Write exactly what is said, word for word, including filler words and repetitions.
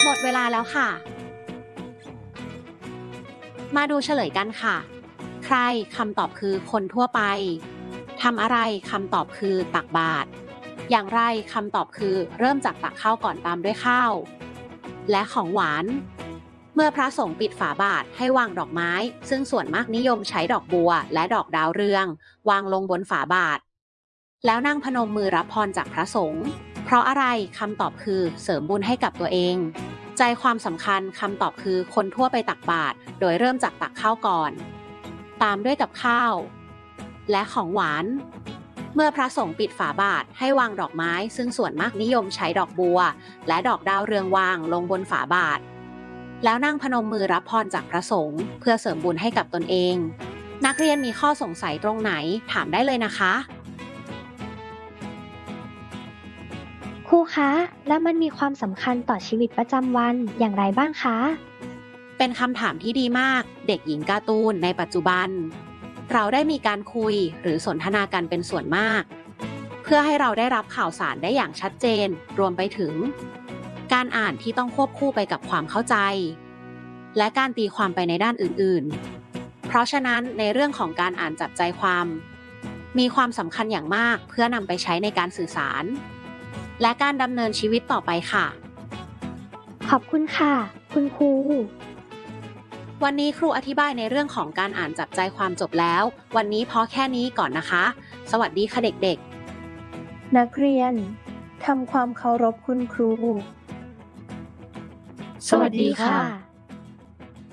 หมดเวลาแล้วค่ะมาดูเฉลยกันค่ะใครคำตอบคือคนทั่วไปทำอะไรคำตอบคือตักบาตรอย่างไรคำตอบคือเริ่มจากตักข้าวก่อนตามด้วยข้าวและของหวานเมื่อพระสงฆ์ปิดฝาบาตรให้วางดอกไม้ซึ่งส่วนมากนิยมใช้ดอกบัวและดอกดาวเรืองวางลงบนฝาบาตรแล้วนั่งพนมมือรับพรจากพระสงฆ์เพราะอะไรคำตอบคือเสริมบุญให้กับตัวเองใจความสำคัญคำตอบคือคนทั่วไปตักบาตรโดยเริ่มจากตักข้าวก่อนตามด้วยกับข้าวและของหวานเมื่อพระสงฆ์ปิดฝาบาตรให้วางดอกไม้ซึ่งส่วนมากนิยมใช้ดอกบัวและดอกดาวเรืองวางลงบนฝาบาตรแล้วนั่งพนมมือรับพรจากพระสงฆ์เพื่อเสริมบุญให้กับตนเองนักเรียนมีข้อสงสัยตรงไหนถามได้เลยนะคะครูคะแล้วมันมีความสำคัญต่อชีวิตประจำวันอย่างไรบ้างคะเป็นคำถามที่ดีมากเด็กหญิงการ์ตูนในปัจจุบันเราได้มีการคุยหรือสนทนากันเป็นส่วนมากเพื่อให้เราได้รับข่าวสารได้อย่างชัดเจนรวมไปถึงการอ่านที่ต้องควบคู่ไปกับความเข้าใจและการตีความไปในด้านอื่นๆเพราะฉะนั้นในเรื่องของการอ่านจับใจความมีความสำคัญอย่างมากเพื่อนำไปใช้ในการสื่อสารและการดำเนินชีวิตต่อไปค่ะขอบคุณค่ะคุณครูวันนี้ครูอธิบายในเรื่องของการอ่านจับใจความจบแล้ววันนี้พอแค่นี้ก่อนนะคะสวัสดีค่ะเด็กๆนักเรียนทำความเคารพคุณครูสวัสดีค่ะ